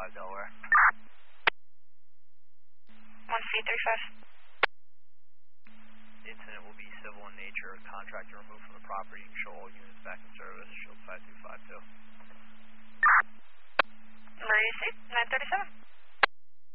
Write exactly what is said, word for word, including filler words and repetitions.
five, Delaware. one C thirty-five. The incident will be civil in nature. Contractor removed from the property. Show all units back in service. Shield five two five two. Emergency nine thirty-seven.